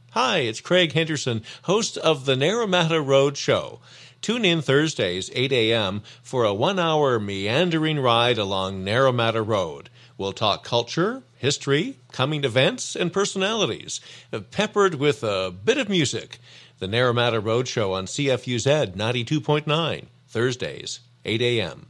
Hi, it's Craig Henderson, host of the Naramata Road Show. Tune in Thursdays, 8 a.m., for a 1-hour meandering ride along Naramata Road. We'll talk culture, history, coming events, and personalities, peppered with a bit of music. The Naramata Road Show on CFUZ 92.9, Thursdays, 8 a.m.